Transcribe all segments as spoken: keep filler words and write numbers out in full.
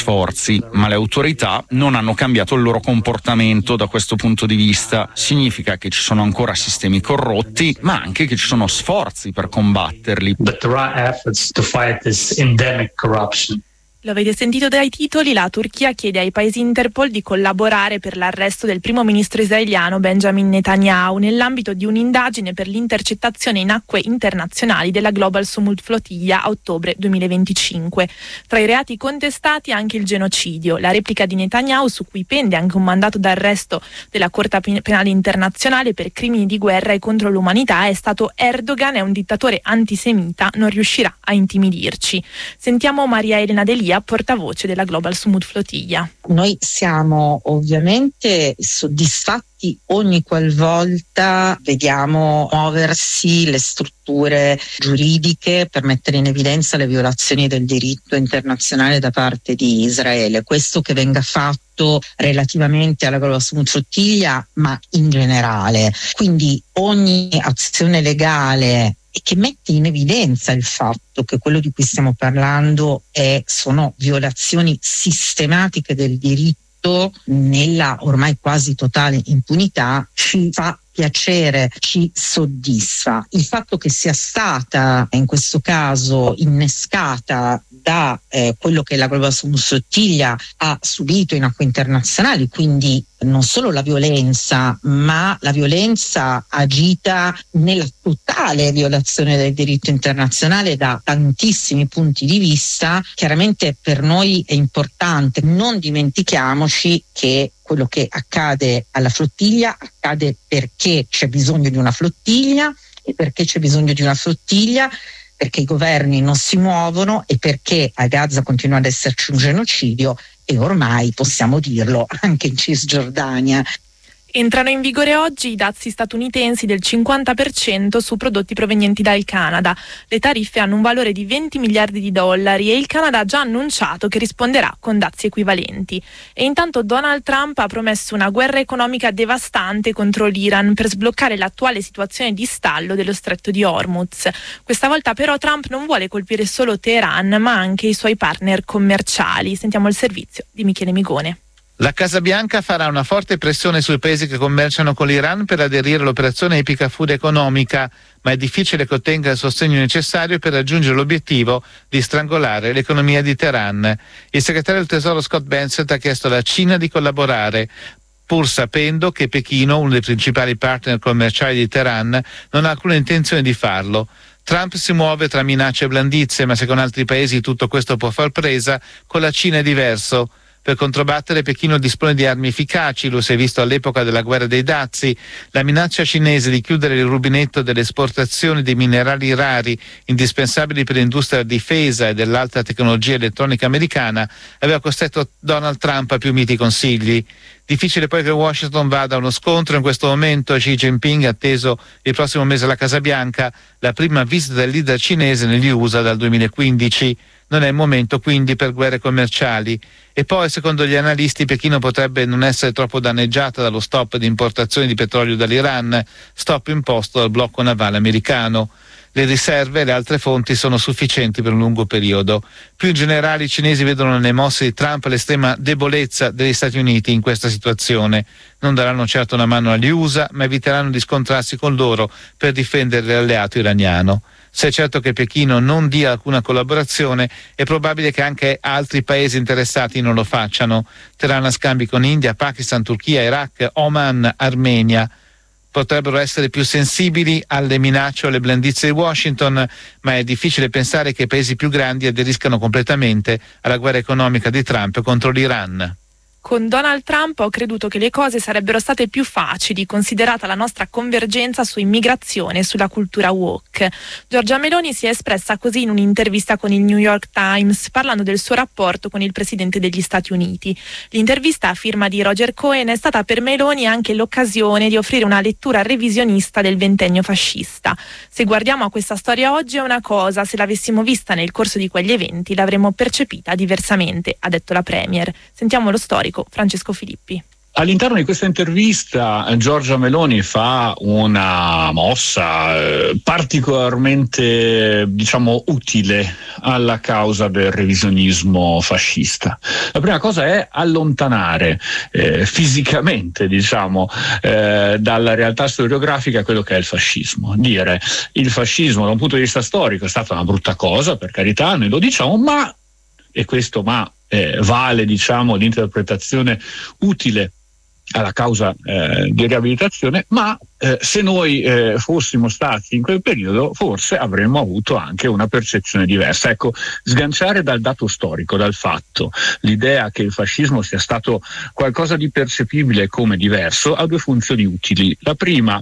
sforzi, ma le autorità non hanno cambiato il loro comportamento da questo punto di vista. Significa che ci sono ancora sistemi corrotti, ma anche che ci sono sforzi per combatterli. But there are efforts to fight this endemic corruption. Lo avete sentito dai titoli, la Turchia chiede ai paesi Interpol di collaborare per l'arresto del primo ministro israeliano Benjamin Netanyahu nell'ambito di un'indagine per l'intercettazione in acque internazionali della Global Sumut Flotilla a ottobre duemilaventicinque. Tra i reati contestati anche il genocidio, la replica di Netanyahu su cui pende anche un mandato d'arresto della Corte Penale Internazionale per crimini di guerra e contro l'umanità è stato Erdogan, è un dittatore antisemita, non riuscirà a intimidirci. Sentiamo Maria Elena Delia, portavoce della Global Sumut Flotilla. Noi siamo ovviamente soddisfatti ogni qualvolta vediamo muoversi le strutture giuridiche per mettere in evidenza le violazioni del diritto internazionale da parte di Israele. Questo che venga fatto relativamente alla Global Sumut Flotilla, ma in generale. Quindi ogni azione legale e che mette in evidenza il fatto che quello di cui stiamo parlando è, sono violazioni sistematiche del diritto nella ormai quasi totale impunità, ci fa piacere, ci soddisfa. Il fatto che sia stata in questo caso innescata da eh, quello che la Global Sumut Flotilla ha subito in acque internazionali, quindi non solo la violenza, ma la violenza agita nella totale violazione del diritto internazionale da tantissimi punti di vista. Chiaramente per noi è importante, non dimentichiamoci che quello che accade alla flottiglia accade perché c'è bisogno di una flottiglia e perché c'è bisogno di una flottiglia perché i governi non si muovono e perché a Gaza continua ad esserci un genocidio e ormai possiamo dirlo anche in Cisgiordania. Entrano in vigore oggi i dazi statunitensi del cinquanta per cento su prodotti provenienti dal Canada. Le tariffe hanno un valore di venti miliardi di dollari e il Canada ha già annunciato che risponderà con dazi equivalenti. E intanto Donald Trump ha promesso una guerra economica devastante contro l'Iran per sbloccare l'attuale situazione di stallo dello stretto di Hormuz. Questa volta però Trump non vuole colpire solo Teheran, ma anche i suoi partner commerciali. Sentiamo il servizio di Michele Migone. La Casa Bianca farà una forte pressione sui paesi che commerciano con l'Iran per aderire all'operazione Epica Food economica, ma è difficile che ottenga il sostegno necessario per raggiungere l'obiettivo di strangolare l'economia di Teheran. Il segretario del Tesoro Scott Bessent ha chiesto alla Cina di collaborare, pur sapendo che Pechino, uno dei principali partner commerciali di Teheran, non ha alcuna intenzione di farlo. Trump si muove tra minacce e blandizie, ma se con altri paesi tutto questo può far presa, con la Cina è diverso. Per controbattere Pechino dispone di armi efficaci, lo si è visto all'epoca della guerra dei dazi. La minaccia cinese di chiudere il rubinetto delle esportazioni dei minerali rari indispensabili per l'industria della difesa e dell'alta tecnologia elettronica americana aveva costretto Donald Trump a più miti consigli. Difficile poi che Washington vada a uno scontro. In questo momento Xi Jinping ha atteso il prossimo mese alla Casa Bianca, la prima visita del leader cinese negli U S A dal duemilaquindici. Non è il momento quindi per guerre commerciali. E poi, secondo gli analisti, Pechino potrebbe non essere troppo danneggiata dallo stop di importazioni di petrolio dall'Iran, stop imposto dal blocco navale americano. Le riserve e le altre fonti sono sufficienti per un lungo periodo. Più in generale i cinesi vedono nelle mosse di Trump l'estrema debolezza degli Stati Uniti in questa situazione. Non daranno certo una mano agli U S A, ma eviteranno di scontrarsi con loro per difendere l'alleato iraniano. Se è certo che Pechino non dia alcuna collaborazione, è probabile che anche altri paesi interessati non lo facciano. Teheran ha scambi con India, Pakistan, Turchia, Iraq, Oman, Armenia. Potrebbero essere più sensibili alle minacce o alle blandizie di Washington, ma è difficile pensare che i paesi più grandi aderiscano completamente alla guerra economica di Trump contro l'Iran. Con Donald Trump ho creduto che le cose sarebbero state più facili, considerata la nostra convergenza su immigrazione e sulla cultura woke. Giorgia Meloni si è espressa così in un'intervista con il New York Times, parlando del suo rapporto con il presidente degli Stati Uniti. L'intervista a firma di Roger Cohen è stata per Meloni anche l'occasione di offrire una lettura revisionista del ventennio fascista. Se guardiamo a questa storia oggi è una cosa, se l'avessimo vista nel corso di quegli eventi l'avremmo percepita diversamente, ha detto la Premier. Sentiamo lo storico Francesco Filippi. All'interno di questa intervista Giorgia Meloni fa una mossa eh, particolarmente, diciamo, utile alla causa del revisionismo fascista. La prima cosa è allontanare eh, fisicamente, diciamo, eh, dalla realtà storiografica quello che è il fascismo. Dire il fascismo da un punto di vista storico è stata una brutta cosa, per carità, noi lo diciamo, ma, e questo ma eh, vale, diciamo, l'interpretazione utile alla causa eh, di riabilitazione, ma eh, se noi eh, fossimo stati in quel periodo forse avremmo avuto anche una percezione diversa. Ecco, sganciare dal dato storico, dal fatto, l'idea che il fascismo sia stato qualcosa di percepibile come diverso ha due funzioni utili. La prima,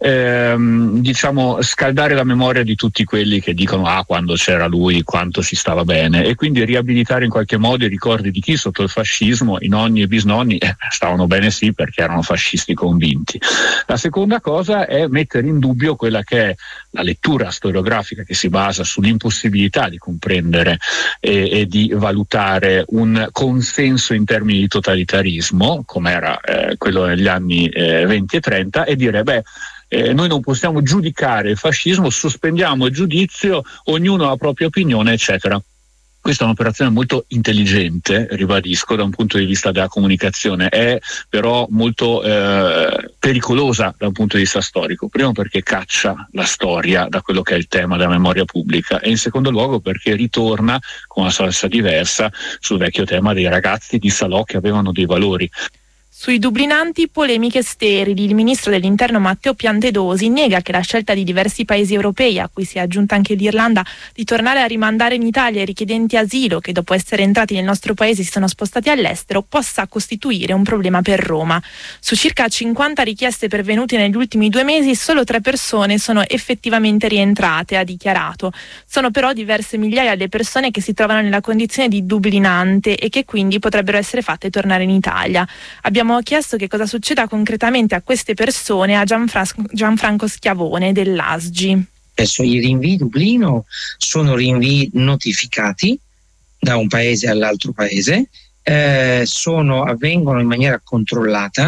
ehm, diciamo, scaldare la memoria di tutti quelli che dicono ah, quando c'era lui quanto si stava bene, e quindi riabilitare in qualche modo i ricordi di chi sotto il fascismo, i nonni e bisnonni, eh, stavano bene sì perché erano fascisti convinti. La seconda cosa è mettere in dubbio quella che è la lettura storiografica che si basa sull'impossibilità di comprendere e, e di valutare un consenso in termini di totalitarismo, come era eh, quello negli anni eh, venti e trenta, e dire beh, Eh, noi non possiamo giudicare il fascismo, sospendiamo il giudizio, ognuno ha la propria opinione, eccetera. Questa è un'operazione molto intelligente, ribadisco, da un punto di vista della comunicazione, è però molto eh, pericolosa da un punto di vista storico. Primo perché caccia la storia da quello che è il tema della memoria pubblica, e in secondo luogo perché ritorna con una salsa diversa sul vecchio tema dei ragazzi di Salò che avevano dei valori. Sui dublinanti, polemiche sterili. Il ministro dell'Interno Matteo Piantedosi nega che la scelta di diversi paesi europei, a cui si è aggiunta anche l'Irlanda, di tornare a rimandare in Italia i richiedenti asilo che dopo essere entrati nel nostro paese si sono spostati all'estero, possa costituire un problema per Roma. Su circa cinquanta richieste pervenute negli ultimi due mesi, solo tre persone sono effettivamente rientrate, ha dichiarato. Sono però diverse migliaia le persone che si trovano nella condizione di dublinante e che quindi potrebbero essere fatte tornare in Italia. Abbiamo Abbiamo chiesto che cosa succeda concretamente a queste persone a Gianfranco, Gianfranco Schiavone dell'A S G I. Adesso i rinvii Dublino sono rinvii notificati da un paese all'altro paese, eh, sono, avvengono in maniera controllata,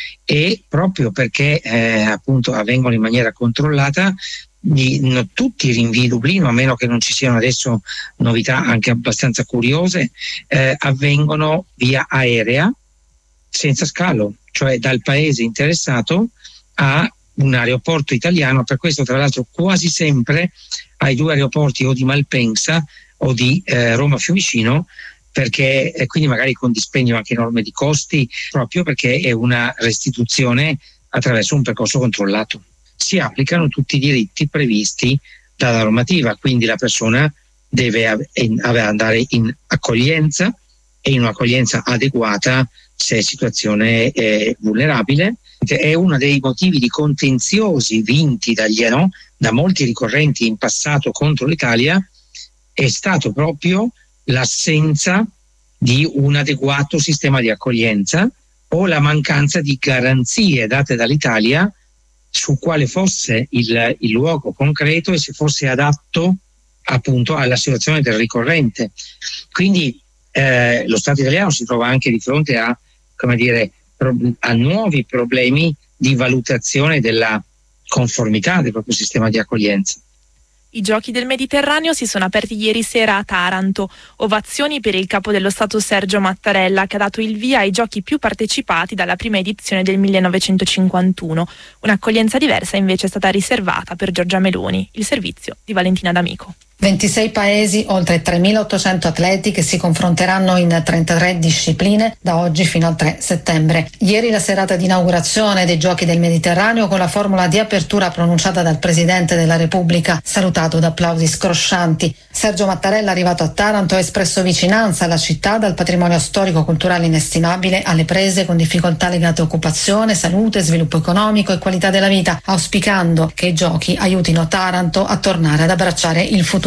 e proprio perché eh, appunto avvengono in maniera controllata, Di, no, tutti i rinvii Dublino, a meno che non ci siano adesso novità anche abbastanza curiose, eh, avvengono via aerea senza scalo, cioè dal paese interessato a un aeroporto italiano. Per questo tra l'altro quasi sempre ai due aeroporti o di Malpensa o di eh, Roma Fiumicino, perché eh, quindi magari con dispendio anche enorme di costi, proprio perché è una restituzione attraverso un percorso controllato. Si applicano tutti i diritti previsti dalla normativa, quindi la persona deve av- in, andare in accoglienza, e in un'accoglienza adeguata se è situazione eh, vulnerabile. È uno dei motivi di contenziosi vinti dagli, no, da molti ricorrenti in passato contro l'Italia, è stato proprio l'assenza di un adeguato sistema di accoglienza o la mancanza di garanzie date dall'Italia su quale fosse il, il luogo concreto e se fosse adatto appunto alla situazione del ricorrente. Quindi eh, lo Stato italiano si trova anche di fronte a, come dire, pro- a nuovi problemi di valutazione della conformità del proprio sistema di accoglienza. I Giochi del Mediterraneo si sono aperti ieri sera a Taranto. Ovazioni per il capo dello Stato Sergio Mattarella, che ha dato il via ai giochi più partecipati dalla prima edizione del millenovecentocinquantuno. Un'accoglienza diversa invece è stata riservata per Giorgia Meloni. Il servizio di Valentina D'Amico. ventisei paesi, oltre tremilaottocento atleti che si confronteranno in trentatré discipline da oggi fino al tre settembre. Ieri la serata di inaugurazione dei Giochi del Mediterraneo con la formula di apertura pronunciata dal Presidente della Repubblica, salutato da applausi scroscianti. Sergio Mattarella, arrivato a Taranto, ha espresso vicinanza alla città, dal patrimonio storico-culturale inestimabile alle prese con difficoltà legate a occupazione, salute, sviluppo economico e qualità della vita, auspicando che i Giochi aiutino Taranto a tornare ad abbracciare il futuro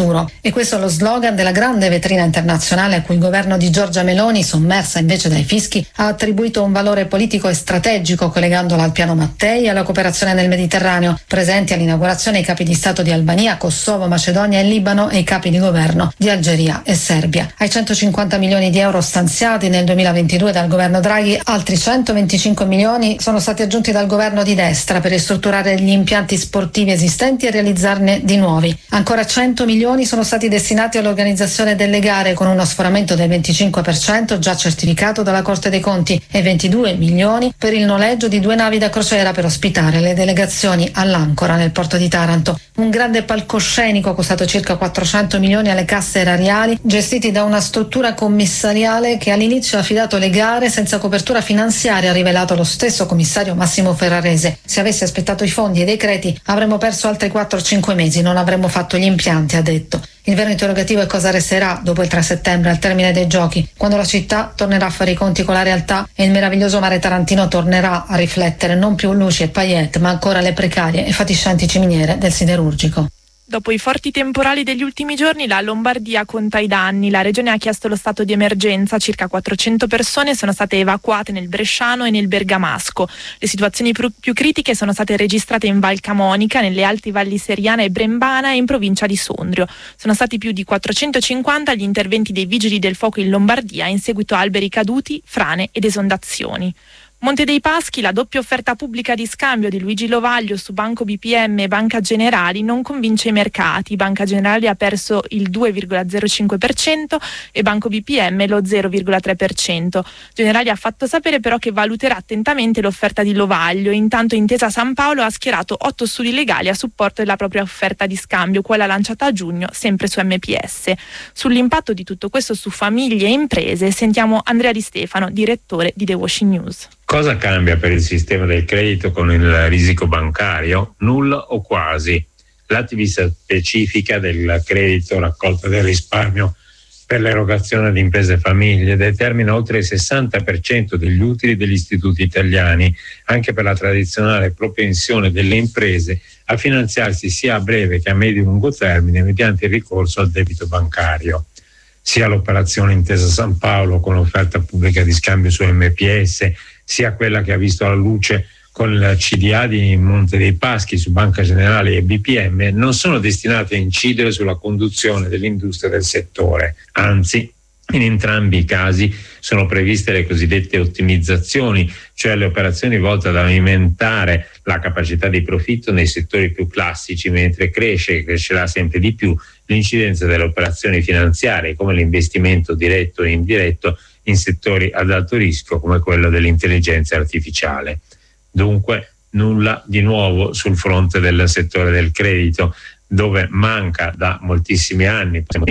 futuro. E questo è lo slogan della grande vetrina internazionale a cui il governo di Giorgia Meloni, sommersa invece dai fischi, ha attribuito un valore politico e strategico collegandola al piano Mattei e alla cooperazione nel Mediterraneo. Presenti all'inaugurazione i capi di Stato di Albania, Kosovo, Macedonia e Libano e i capi di governo di Algeria e Serbia. Ai centocinquanta milioni di euro stanziati nel duemilaventidue dal governo Draghi, altri centoventicinque milioni sono stati aggiunti dal governo di destra per ristrutturare gli impianti sportivi esistenti e realizzarne di nuovi. Ancora cento milioni sono stati destinati all'organizzazione delle gare con uno sforamento del venticinque per cento già certificato dalla Corte dei Conti e ventidue milioni per il noleggio di due navi da crociera per ospitare le delegazioni all'Ancora nel porto di Taranto. Un grande palcoscenico costato circa quattrocento milioni alle casse erariali, gestiti da una struttura commissariale che all'inizio ha affidato le gare senza copertura finanziaria, ha rivelato lo stesso commissario Massimo Ferrarese. Se avessi aspettato i fondi e i decreti avremmo perso altri quattro o cinque mesi, non avremmo fatto gli impianti, ha detto. Il vero interrogativo è cosa resterà dopo il tre settembre, al termine dei giochi, quando la città tornerà a fare i conti con la realtà e il meraviglioso mare tarantino tornerà a riflettere non più luci e paillette, ma ancora le precarie e fatiscenti ciminiere del siderurgico. Dopo i forti temporali degli ultimi giorni, la Lombardia conta i danni. La regione ha chiesto lo stato di emergenza. Circa quattrocento persone sono state evacuate nel Bresciano e nel Bergamasco. Le situazioni più critiche sono state registrate in Val Camonica, nelle alti valli Seriana e Brembana e in provincia di Sondrio. Sono stati più di quattrocentocinquanta gli interventi dei vigili del fuoco in Lombardia in seguito a alberi caduti, frane ed esondazioni. Monte dei Paschi, la doppia offerta pubblica di scambio di Luigi Lovaglio su Banco B P M e Banca Generali non convince i mercati. Banca Generali ha perso il due virgola zero cinque per cento e Banco B P M lo zero virgola tre per cento. Generali ha fatto sapere però che valuterà attentamente l'offerta di Lovaglio. Intanto Intesa Sanpaolo ha schierato otto studi legali a supporto della propria offerta di scambio, quella lanciata a giugno sempre su M P S. Sull'impatto di tutto questo su famiglie e imprese sentiamo Andrea Di Stefano, direttore di The Washing News. Cosa cambia per il sistema del credito con il risico bancario? Nulla o quasi. L'attività specifica del credito, raccolta del risparmio per l'erogazione di imprese e famiglie determina oltre il sessanta per cento degli utili degli istituti italiani, anche per la tradizionale propensione delle imprese a finanziarsi sia a breve che a medio e lungo termine mediante il ricorso al debito bancario. Sia l'operazione Intesa Sanpaolo con l'offerta pubblica di scambio su M P S, sia quella che ha visto la luce con il C D A di Monte dei Paschi su Banca Generali e B P M, non sono destinate a incidere sulla conduzione dell'industria del settore. Anzi, in entrambi i casi sono previste le cosiddette ottimizzazioni, cioè le operazioni volte ad aumentare la capacità di profitto nei settori più classici, mentre cresce e crescerà sempre di più l'incidenza delle operazioni finanziarie, come l'investimento diretto e indiretto in settori ad alto rischio come quello dell'intelligenza artificiale. Dunque nulla di nuovo sul fronte del settore del credito, dove manca da moltissimi anni